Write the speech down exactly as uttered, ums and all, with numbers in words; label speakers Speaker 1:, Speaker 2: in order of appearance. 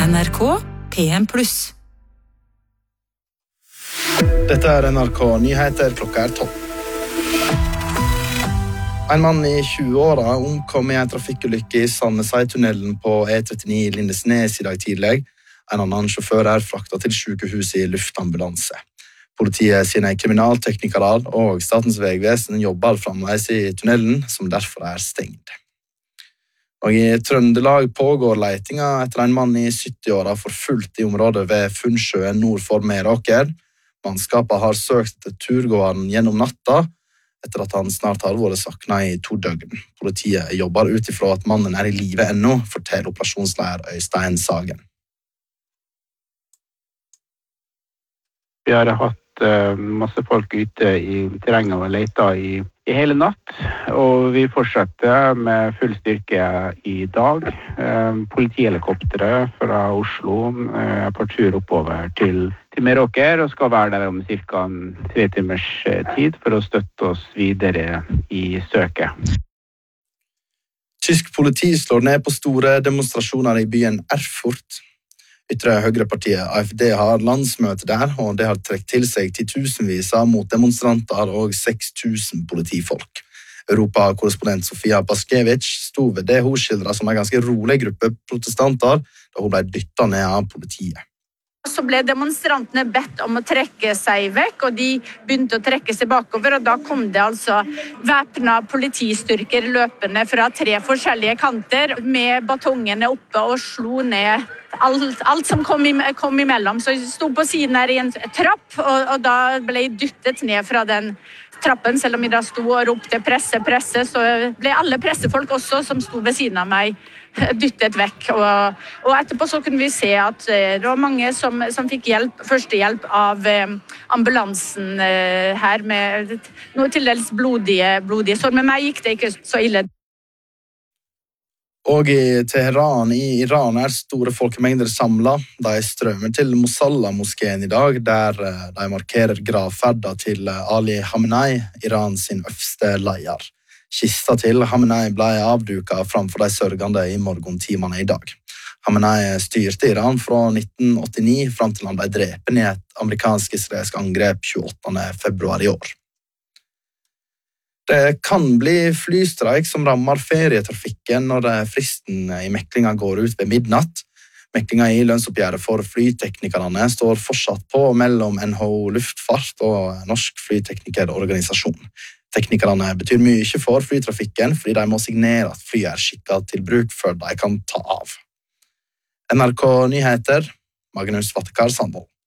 Speaker 1: N R K P M pluss.
Speaker 2: Dette er N R K Nyheter, klokka er tolv. En mann i tjue-åra omkom i en trafikkulykke i Sandnesøytunnelen på E trettini i Lindesnes i dag tidlig. En annen sjåfør er fraktet til sykehuset i luftambulanse. Politiet sine kriminalteknikere og Statens vegvesen jobber fremdeles i tunnelen, som derfor er stengt. Og i Trøndelag pågår letinga etter en mann i sytti-åra forfulgt i området ved Funnsjøen nord for Meråker. Mannskapet har søkt etter turgåeren gjennom natta, etter at han snart har vært saknet i to døgn. Politiet jobber ut ifra at mannen er i live ennå, forteller operasjonsleder Øystein Sagen.
Speaker 3: Vi har hatt uh, masse folk ute i terrenget og leita i, i hele natt, og vi fortsetter med full styrke i dag. Uh, politihelikoptere fra Oslo uh, er på tur oppover til, til Meråker og skal være der om cirka tre timers tid for å støtte oss videre i søket.
Speaker 2: Tysk politi slår ned på store demonstrasjoner i byen Erfurt. Ytre høyrepartiet A F D har landsmøte der, og det har trekt til seg titusenvis av motdemonstranter og seks tusen politifolk. Europakorrespondent Sofia Paskevich sto ved det hun skildret som en ganske rolig gruppe protestanter, da hun ble dyttet ned av politiet.
Speaker 4: Så ble demonstrantene bedt om å trekke seg vekk, og de begynte å trekke seg bakover, og da kom det altså væpnet politistyrker løpende fra tre forskjellige kanter med batongene oppe og slo ned alt, alt som kom, i, kom imellom. Så jeg sto på siden her i en trapp, og, og da ble jeg dyttet ned fra den trappen, selv om jeg da sto og ropte presse, presse, så ble alle pressefolk også som sto ved siden av meg dyttet vekk, og, og etterpå så kunne vi se at det var mange som, som fikk hjelp, førstehjelp av eh, ambulansen eh, her med noe til dels blodige, blodige sår. Med meg gikk det ikke så ille.
Speaker 2: Og i Teheran i Iran er store folkemengder samlet. De strømmer til Mosalla-moskeen i dag, der de markerer gravferda til Ali Khamenei, Iran sin øverste leder. Kista til Khamenei ble avduket framfor de sørgende i morgentimene i dag. Khamenei styrte Iran fra nitten åttini fram til han ble drepen i et amerikansk-israelsk angrep tjueåttende februar i år. Det kan bli flystreik som rammer ferietrafikken når fristen i meklinga går ut ved midnatt. Meklinga i lønnsoppgjøret for flyteknikerne står fortsatt på mellom N H O Luftfart og Norsk Flyteknikerorganisasjon. Teknikerne betyr mye for flytrafikken fordi de må signere at flyet er skikket til bruk før de kan ta av. N R K Nyheter, Magnus Vattekar Sandvold.